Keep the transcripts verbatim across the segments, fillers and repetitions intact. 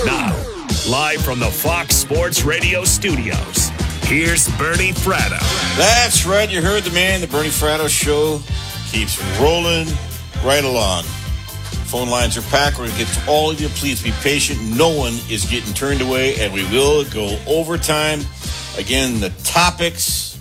Now, live from the Fox Sports Radio studios, here's Bernie Fratto. That's right. You heard the man. The Bernie Fratto Show keeps rolling right along. Phone lines are packed. We're going to get to all of you. Please be patient. No one is getting turned away, and we will go overtime. Again, the topics.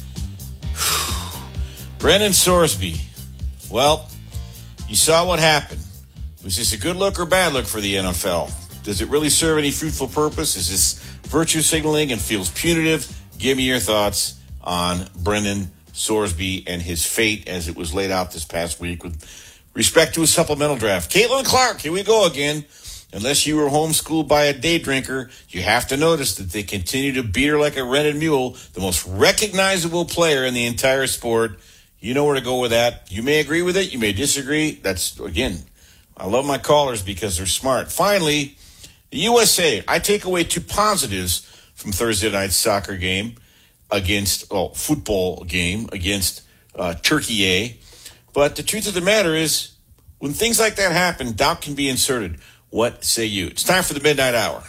Brendan Sorsby. Well, you saw what happened. Was this a good look or bad look for the N F L? Does it really serve any fruitful purpose? Is this virtue signaling and feels punitive? Give me your thoughts on Brendan Sorsby and his fate as it was laid out this past week with respect to a supplemental draft. Caitlin Clark, here we go again. Unless you were homeschooled by a day drinker, you have to notice that they continue to beat her like a rented mule, the most recognizable player in the entire sport. You know where to go with that. You may agree with it. You may disagree. That's, again, I love my callers because they're smart. Finally, the U S A. I take away two positives from Thursday night's soccer game against, oh, football game against uh, Turkey A. But the truth of the matter is, when things like that happen, doubt can be inserted. What say you? It's time for the Midnight Hour.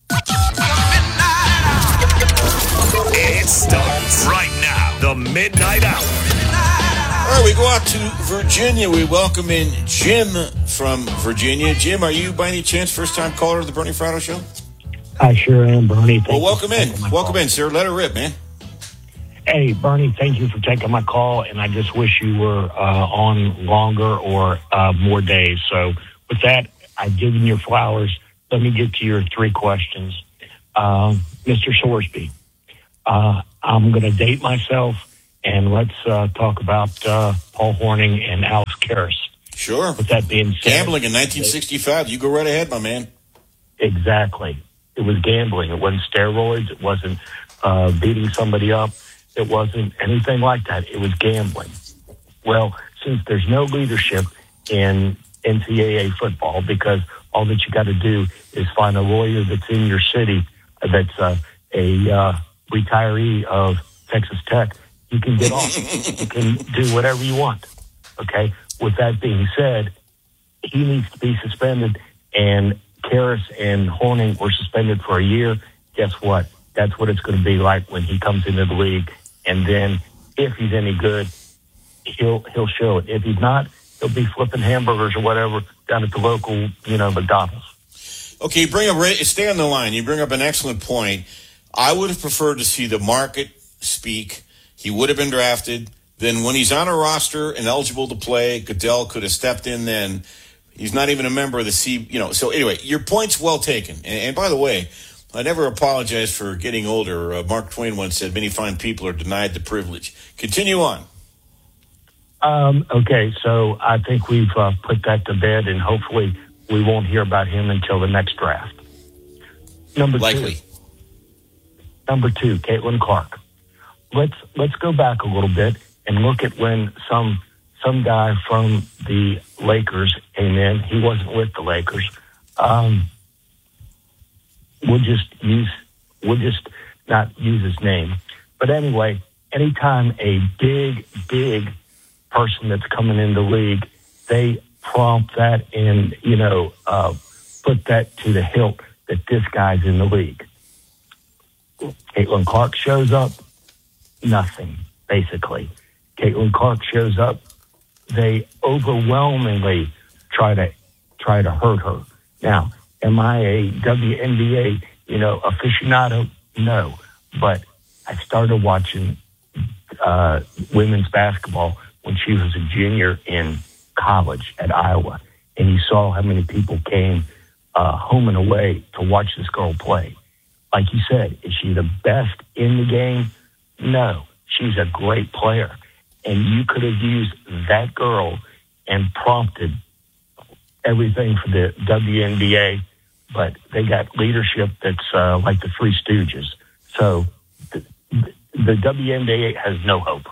It starts right now. The Midnight Hour. All right, we go out to Virginia. We welcome in Jim from Virginia. Jim, are you by any chance first-time caller to the Bernie Fratto Show? I sure am, Bernie. Thank well, welcome in. Welcome call. in, sir. Let her rip, man. Hey, Bernie, thank you for taking my call, and I just wish you were uh, on longer or uh, more days. So with that, I've given you flowers. Let me get to your three questions. Uh, Mister Sorsby, uh, I'm going to date myself, and let's uh, talk about uh, Paul Hornung and Alex Karras. Sure. With that being said, gambling in nineteen sixty-five. You go right ahead, my man. Exactly. It was gambling. It wasn't steroids. It wasn't uh, beating somebody up. It wasn't anything like that. It was gambling. Well, since there's no leadership in N C double A football, because all that you got to do is find a lawyer that's in your city that's uh, a uh, retiree of Texas Tech, you can get off. You can do whatever you want. Okay? With that being said, he needs to be suspended, and Karras and Hornung were suspended for a year. Guess what? That's what it's going to be like when he comes into the league. And then if he's any good, he'll he'll show it. If he's not, he'll be flipping hamburgers or whatever down at the local, you know, McDonald's. Okay, you bring up, stay on the line. You bring up an excellent point. I would have preferred to see the market speak. He would have been drafted. Then when he's on a roster and eligible to play, Goodell could have stepped in then. He's not even a member of the C, you know. So anyway, your point's well taken. And, and by the way, I never apologize for getting older. Uh, Mark Twain once said, many fine people are denied the privilege. Continue on. Um, okay, so I think we've uh, put that to bed, and hopefully we won't hear about him until the next draft. Number Likely. two. Number two, Caitlin Clark. Let's let's go back a little bit and look at when some some guy from the Lakers came in. He wasn't with the Lakers. Um, we'll just use we'll just not use his name. But anyway, anytime a big, big person that's coming in the league, they prompt that and, you know, uh, put that to the hilt that this guy's in the league. Caitlin Clark shows up, nothing, basically. Caitlin Clark shows up, they overwhelmingly try to try to hurt her. Now, am I a W N B A, you know, aficionado? No. But I started watching uh, women's basketball when she was a junior in college at Iowa. And you saw how many people came uh, home and away to watch this girl play. Like you said, is she the best in the game? No. She's a great player. And you could have used that girl and prompted everything for the W N B A, but they got leadership that's uh, like the Three Stooges. So the, the W N B A has no hope.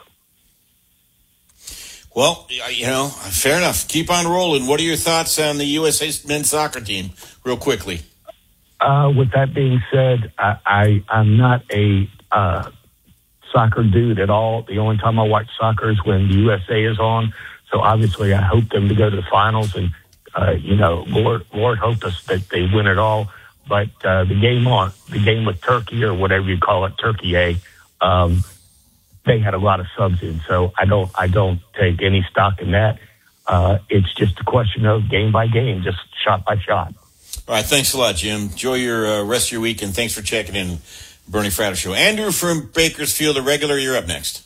Well, you know, fair enough. Keep on rolling. What are your thoughts on the U S A men's soccer team, real quickly? Uh, with that being said, I, I, I'm not a uh, soccer dude at all. The only time I watch soccer is when the U S A is on. So obviously I hope them to go to the finals, and, uh, you know, Lord, Lord hope us that they win it all. but uh, the game on the game with Turkey or whatever you call it, Turkey A, um, they had a lot of subs in. So I don't I don't take any stock in that. Uh, it's just a question of game by game, just shot by shot. All right, thanks a lot, Jim. Enjoy your uh, rest of your week, and thanks for checking in, Bernie Fratto Show. Andrew from Bakersfield, a regular, you're up next.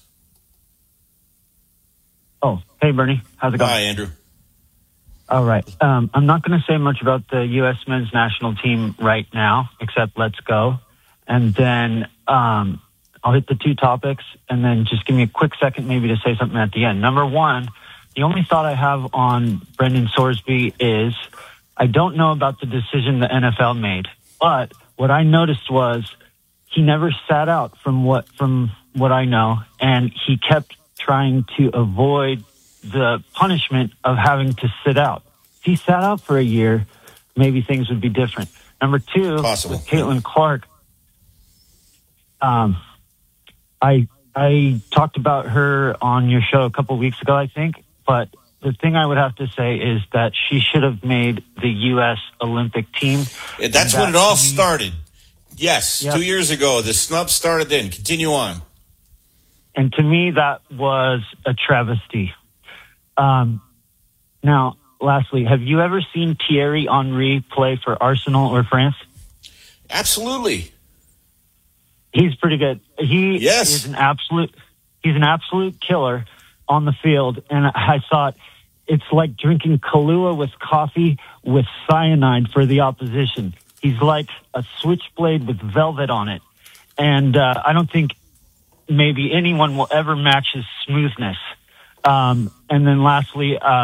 Oh, hey, Bernie. How's it going? Hi, Andrew. All right. Um, I'm not going to say much about the U S men's national team right now, except let's go. And then um, I'll hit the two topics, and then just give me a quick second maybe to say something at the end. Number one, the only thought I have on Brendan Sorsby is I don't know about the decision the N F L made, but what I noticed was he never sat out from what from what I know, and he kept trying to avoid the punishment of having to sit out. If he sat out for a year, maybe things would be different. Number two, Possible. with Caitlin Clark, um, I I talked about her on your show a couple weeks ago, I think, but the thing I would have to say is that she should have made the U S Olympic team. That's that when it all she, started. Yes, Yep. two years ago. The snub started then. Continue on. And to me, that was a travesty. Um, now, lastly, have you ever seen Thierry Henry play for Arsenal or France? Absolutely. He's pretty good. He Yes. is an absolute. He's an absolute killer on the field, and I thought it's like drinking Kahlua with coffee with cyanide for the opposition. He's like a switchblade with velvet on it, and uh, I don't think maybe anyone will ever match his smoothness. Um, and then lastly, uh,